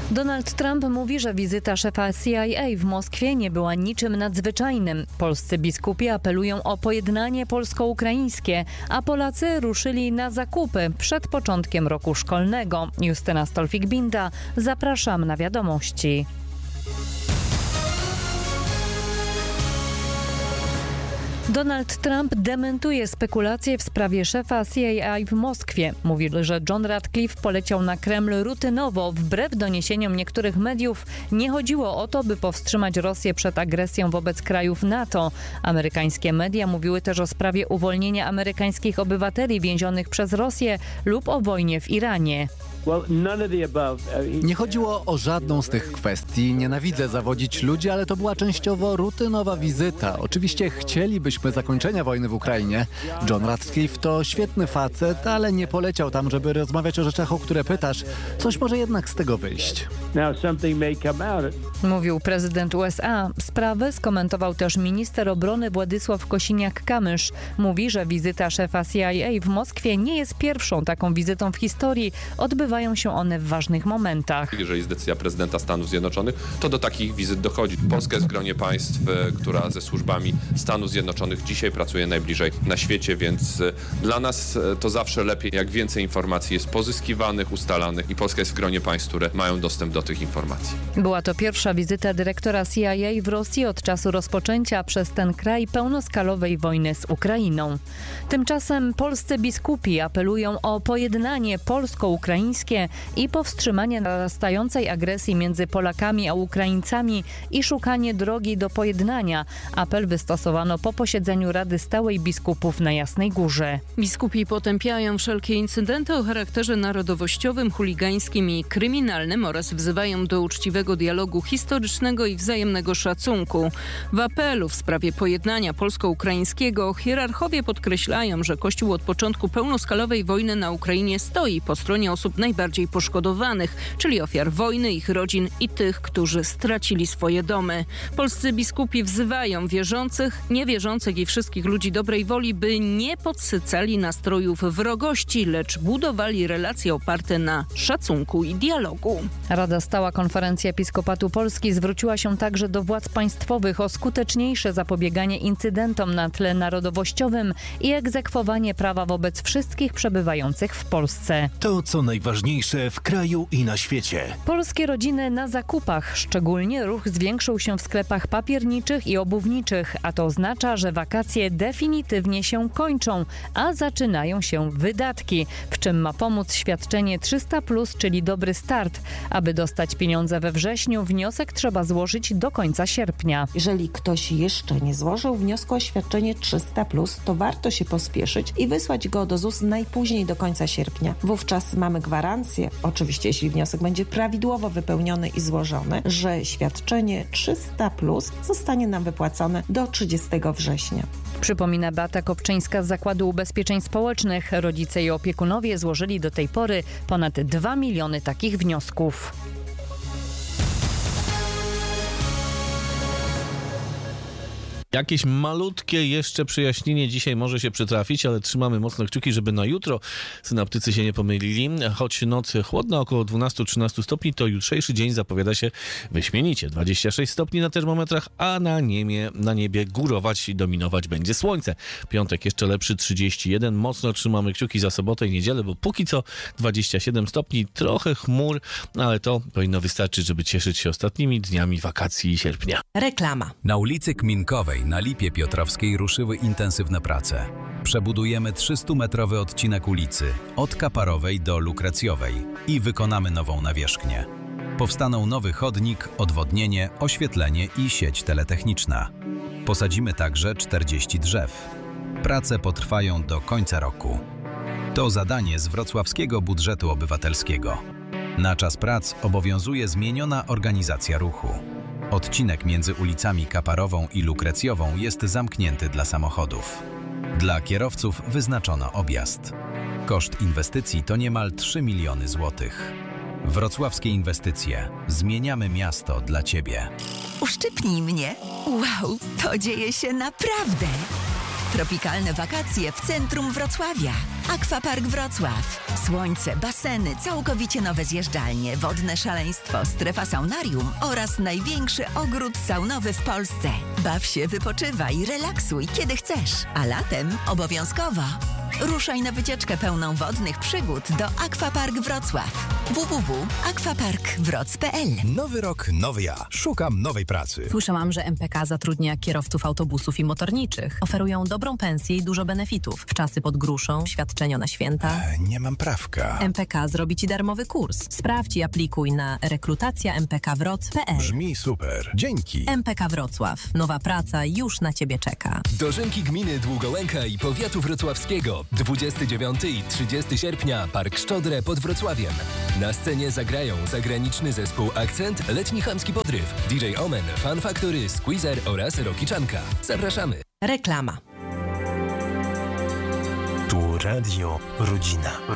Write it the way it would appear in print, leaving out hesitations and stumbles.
Donald Trump mówi, że wizyta szefa CIA w Moskwie nie była niczym nadzwyczajnym. Polscy biskupi apelują o pojednanie polsko-ukraińskie, a Polacy ruszyli na zakupy przed początkiem roku szkolnego. Justyna Stolfik-Binda, zapraszam na wiadomości. Donald Trump dementuje spekulacje w sprawie szefa CIA w Moskwie. Mówi, że John Ratcliffe poleciał na Kreml rutynowo. Wbrew doniesieniom niektórych mediów nie chodziło o to, by powstrzymać Rosję przed agresją wobec krajów NATO. Amerykańskie media mówiły też o sprawie uwolnienia amerykańskich obywateli więzionych przez Rosję lub o wojnie w Iranie. Nie chodziło o żadną z tych kwestii. Nienawidzę zawodzić ludzi, ale to była częściowo rutynowa wizyta. Oczywiście chcielibyśmy zakończenia wojny w Ukrainie. John Ratcliffe to świetny facet, ale nie poleciał tam, żeby rozmawiać o rzeczach, o które pytasz. Coś może jednak z tego wyjść. Mówił prezydent USA. Sprawę skomentował też minister obrony Władysław Kosiniak-Kamysz. Mówi, że wizyta szefa CIA w Moskwie nie jest pierwszą taką wizytą w historii. Odbywają się one w ważnych momentach. Jeżeli jest decyzja prezydenta Stanów Zjednoczonych, to do takich wizyt dochodzi. Polska jest w gronie państw, która ze służbami Stanów Zjednoczonych dzisiaj pracuje najbliżej na świecie, więc dla nas to zawsze lepiej, jak więcej informacji jest pozyskiwanych, ustalanych i Polska jest w gronie państw, które mają dostęp do tych informacji. Była to pierwsza wizyta dyrektora CIA w Rosji od czasu rozpoczęcia przez ten kraj pełnoskalowej wojny z Ukrainą. Tymczasem polscy biskupi apelują o pojednanie polsko-ukraińskie i powstrzymanie narastającej agresji między Polakami a Ukraińcami i szukanie drogi do pojednania. Apel wystosowano po posiedzeniu Rady Stałej Biskupów na Jasnej Górze. Biskupi potępiają wszelkie incydenty o charakterze narodowościowym, chuligańskim i kryminalnym oraz wzywają do uczciwego dialogu historycznego i wzajemnego szacunku. W apelu w sprawie pojednania polsko-ukraińskiego hierarchowie podkreślają, że Kościół od początku pełnoskalowej wojny na Ukrainie stoi po stronie osób najbardziej poszkodowanych, czyli ofiar wojny, ich rodzin i tych, którzy stracili swoje domy. Polscy biskupi wzywają wierzących, niewierzących i wszystkich ludzi dobrej woli, by nie podsycali nastrojów wrogości, lecz budowali relacje oparte na szacunku i dialogu. Rada Stała Konferencji Episkopatu Polski zwróciła się także do władz państwowych o skuteczniejsze zapobieganie incydentom na tle narodowościowym i egzekwowanie prawa wobec wszystkich przebywających w Polsce. To co najważniejsze w kraju i na świecie. Polskie rodziny na zakupach. Szczególnie ruch zwiększył się w sklepach papierniczych i obuwniczych, a to oznacza, że wakacje definitywnie się kończą, a zaczynają się wydatki, w czym ma pomóc świadczenie 300+, czyli Dobry Start. Aby dostać pieniądze we wrześniu, wniosek trzeba złożyć do końca sierpnia. Jeżeli ktoś jeszcze nie złożył wniosku o świadczenie 300+, to warto się pospieszyć i wysłać go do ZUS najpóźniej do końca sierpnia. Wówczas mamy gwarancję, oczywiście jeśli wniosek będzie prawidłowo wypełniony i złożony, że świadczenie 300+ zostanie nam wypłacone do 30 września. Przypomina Beata Kopczyńska z Zakładu Ubezpieczeń Społecznych. Rodzice i opiekunowie złożyli do tej pory ponad 2 miliony takich wniosków. Jakieś malutkie jeszcze przyjaśnienie dzisiaj może się przytrafić, ale trzymamy mocno kciuki, żeby na jutro synoptycy się nie pomylili. Choć noc chłodna, około 12-13 stopni, to jutrzejszy dzień zapowiada się wyśmienicie. 26 stopni na termometrach, a na niebie górować i dominować będzie słońce. Piątek jeszcze lepszy, 31. Mocno trzymamy kciuki za sobotę i niedzielę, bo póki co 27 stopni, trochę chmur, ale to powinno wystarczyć, żeby cieszyć się ostatnimi dniami wakacji sierpnia. Reklama. Na ulicy Kminkowej na Lipie Piotrowskiej ruszyły intensywne prace. Przebudujemy 300-metrowy odcinek ulicy, od Kaparowej do Lukrecjowej i wykonamy nową nawierzchnię. Powstaną nowy chodnik, odwodnienie, oświetlenie i sieć teletechniczna. Posadzimy także 40 drzew. Prace potrwają do końca roku. To zadanie z wrocławskiego budżetu obywatelskiego. Na czas prac obowiązuje zmieniona organizacja ruchu. Odcinek między ulicami Kaparową i Lukrecjową jest zamknięty dla samochodów. Dla kierowców wyznaczono objazd. Koszt inwestycji to niemal 3 miliony złotych. Wrocławskie inwestycje. Zmieniamy miasto dla Ciebie. Uszczypnij mnie. Wow, to dzieje się naprawdę. Tropikalne wakacje w centrum Wrocławia. Aquapark Wrocław. Słońce, baseny, całkowicie nowe zjeżdżalnie, wodne szaleństwo, strefa saunarium oraz największy ogród saunowy w Polsce. Baw się, wypoczywaj, relaksuj kiedy chcesz. A latem obowiązkowo ruszaj na wycieczkę pełną wodnych przygód do Aquapark Wrocław. www.aquaparkwroc.pl. Nowy rok, nowy ja. Szukam nowej pracy. Słyszałam, że MPK zatrudnia kierowców autobusów i motorniczych. Oferują dobrą pensję i dużo benefitów. Wczasy pod gruszą, świadczenia na święta. Nie mam prawka. MPK zrobi Ci darmowy kurs. Sprawdź i aplikuj na rekrutacjampkwroc.pl. Brzmi super. Dzięki. MPK Wrocław. Nowa praca już na Ciebie czeka. Dożynki gminy Długołęka i powiatu wrocławskiego. 29 i 30 sierpnia Park Szczodrę pod Wrocławiem. Na scenie zagrają zagraniczny zespół Akcent, letni chamski podryw, DJ Omen, Fan Factory, Squeezer oraz Rockiczanka. Zapraszamy. Reklama. Tu Radio Rodzina.